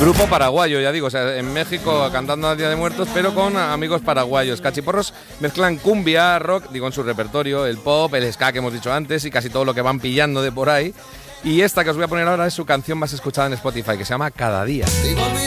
Grupo paraguayo, ya digo, o sea, en México cantando a Día de Muertos, pero con amigos paraguayos. Cachiporros mezclan cumbia, rock, digo en su repertorio, el pop, el ska que hemos dicho antes y casi todo lo que van pillando de por ahí. Y esta que os voy a poner ahora es su canción más escuchada en Spotify, que se llama Cada Día.